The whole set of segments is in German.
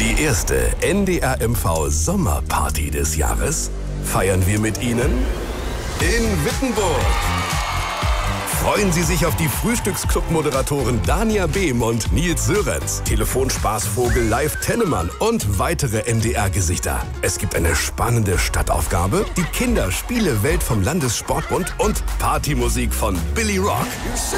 Die erste NDR-MV-Sommerparty des Jahres feiern wir mit Ihnen in Wittenburg. Freuen Sie sich auf die Frühstücksclub-Moderatoren Dania Behm und Nils Sörenz, Telefonspaßvogel Live Tennemann und weitere NDR-Gesichter. Es gibt eine spannende Stadtaufgabe, die Kinderspiele-Welt vom Landessportbund und Partymusik von Billy Rock.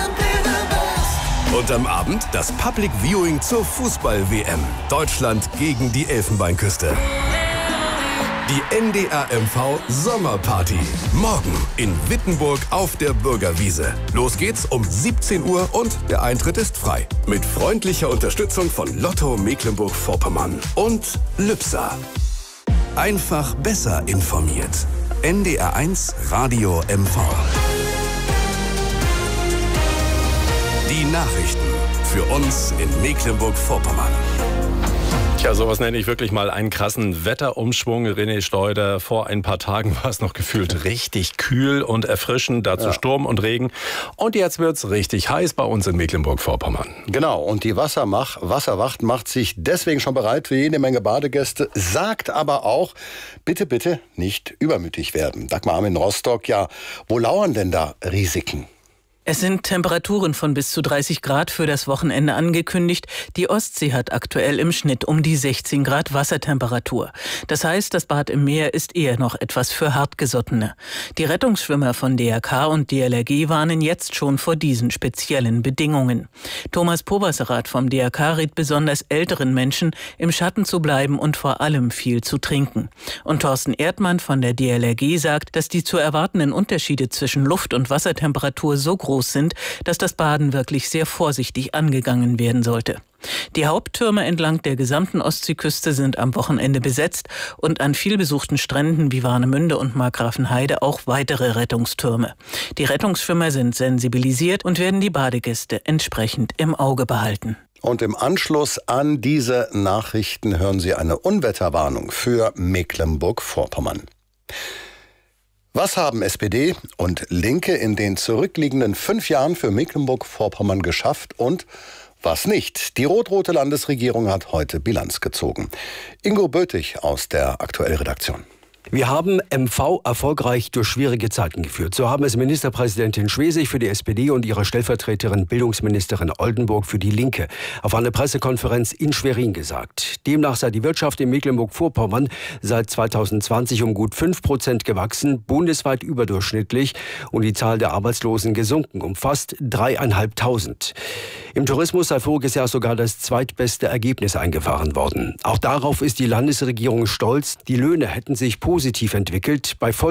Und am Abend das Public Viewing zur Fußball-WM. Deutschland gegen die Elfenbeinküste. Die NDR-MV Sommerparty. Morgen in Wittenburg auf der Bürgerwiese. Los geht's um 17 Uhr und der Eintritt ist frei. Mit freundlicher Unterstützung von Lotto Mecklenburg-Vorpommern und Lübser. Einfach besser informiert. NDR1 Radio MV. Die Nachrichten für uns in Mecklenburg-Vorpommern. Tja, sowas nenne ich wirklich mal einen krassen Wetterumschwung. René Schleuder, vor ein paar Tagen war es noch gefühlt richtig kühl und erfrischend, dazu Sturm und Regen. Und jetzt wird's richtig heiß bei uns in Mecklenburg-Vorpommern. Genau, und die Wasserwacht macht sich deswegen schon bereit für jede Menge Badegäste, sagt aber auch, bitte, bitte nicht übermütig werden. Dagmar Armin in Rostock, ja, wo lauern denn da Risiken? Es sind Temperaturen von bis zu 30 Grad für das Wochenende angekündigt. Die Ostsee hat aktuell im Schnitt um die 16 Grad Wassertemperatur. Das heißt, das Bad im Meer ist eher noch etwas für Hartgesottene. Die Rettungsschwimmer von DRK und DLRG warnen jetzt schon vor diesen speziellen Bedingungen. Thomas Poberserath vom DRK rät besonders älteren Menschen, im Schatten zu bleiben und vor allem viel zu trinken. Und Thorsten Erdmann von der DLRG sagt, dass die zu erwartenden Unterschiede zwischen Luft- und Wassertemperatur so groß sind, dass das Baden wirklich sehr vorsichtig angegangen werden sollte. Die Haupttürme entlang der gesamten Ostseeküste sind am Wochenende besetzt und an vielbesuchten Stränden wie Warnemünde und Markgrafenheide auch weitere Rettungstürme. Die Rettungsschwimmer sind sensibilisiert und werden die Badegäste entsprechend im Auge behalten. Und im Anschluss an diese Nachrichten hören Sie eine Unwetterwarnung für Mecklenburg-Vorpommern. Was haben SPD und Linke in den zurückliegenden 5 Jahren für Mecklenburg-Vorpommern geschafft und was nicht? Die rot-rote Landesregierung hat heute Bilanz gezogen. Ingo Bötig aus der Aktuell-Redaktion. Wir haben MV erfolgreich durch schwierige Zeiten geführt. So haben es Ministerpräsidentin Schwesig für die SPD und ihre Stellvertreterin Bildungsministerin Oldenburg für die Linke auf einer Pressekonferenz in Schwerin gesagt. Demnach sei die Wirtschaft in Mecklenburg-Vorpommern seit 2020 um gut 5% gewachsen, bundesweit überdurchschnittlich und die Zahl der Arbeitslosen gesunken um fast 3.500. Im Tourismus sei voriges Jahr sogar das zweitbeste Ergebnis eingefahren worden. Auch darauf ist die Landesregierung stolz. Die Löhne hätten sich positiv entwickelt. Bei